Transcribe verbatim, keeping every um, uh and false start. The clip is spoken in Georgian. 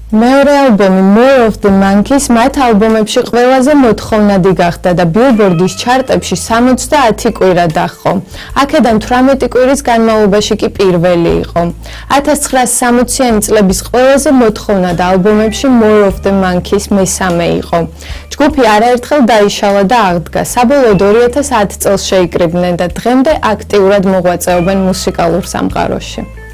მეორე ალბომი More of the Monkeys მათ ალბომებში ყველაზე მოთხოვნადი გახდა და Billboard-ის ჩარტებში სამოცდაათი კვირა დაჰყო. აქედან თვრამეტი კვირის განმავლობაში კი პირველი იყო. ათას ცხრაასი სამოციანი წლების ყველაზე მოთხოვნად ალბომებში More of the Monkeys მესამე იყო. ჯგუფი არაერთხელ დაიშალა და აღდგა. საბოლოოდ ორი ათას ათი წელს შეიკრიბნენ და დღემდე აქტიურად მოღვაწეობენ მუსიკალურ სამყაროში.